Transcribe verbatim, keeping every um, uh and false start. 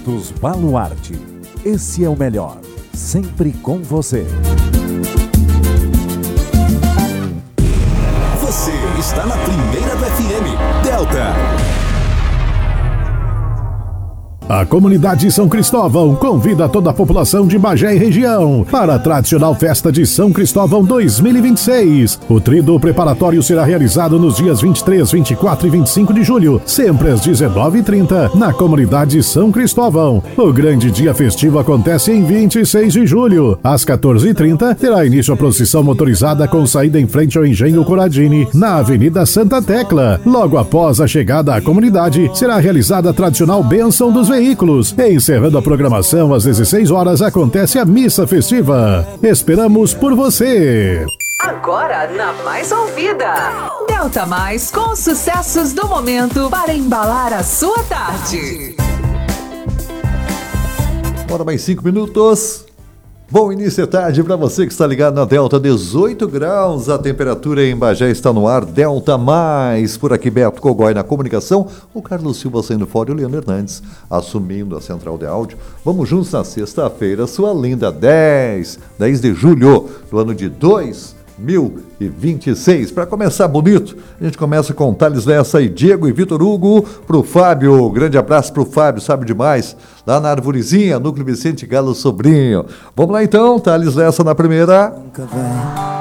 Postos Baluarte. Esse é o melhor, sempre com você. Você está na primeira do F M, Delta. A comunidade São Cristóvão convida toda a população de Bagé e região para a tradicional festa de São Cristóvão dois mil e vinte e seis. O tríduo preparatório será realizado nos dias vinte e três, vinte e quatro e vinte e cinco de julho, sempre às dezenove e trinta, na comunidade São Cristóvão. O grande dia festivo acontece em vinte e seis de julho. Às quatorze e trinta, terá início a procissão motorizada com saída em frente ao Engenho Coradini, na Avenida Santa Tecla. Logo após a chegada à comunidade, será realizada a tradicional bênção dos veículos. Encerrando a programação às dezesseis horas, acontece a missa festiva. Esperamos por você! Agora na Mais Ouvida, Delta Mais, com os sucessos do momento para embalar a sua tarde. Bora, mais cinco minutos. Bom início de tarde para você que está ligado na Delta, dezoito graus, a temperatura em Bagé está no ar, Delta Mais, por aqui Beto Cogói na comunicação, o Carlos Silva saindo fora e o Leandro Hernandes assumindo a central de áudio. Vamos juntos na sexta-feira, sua linda dez, dez de julho do ano de dois mil e vinte e seis. Para começar bonito, a gente começa com Thales Lessa e Diego e Vitor Hugo. Pro Fábio, grande abraço pro Fábio, sabe demais, lá na Arvorezinha, Núcleo Vicente Galo Sobrinho. Vamos lá então, Thales Lessa na primeira.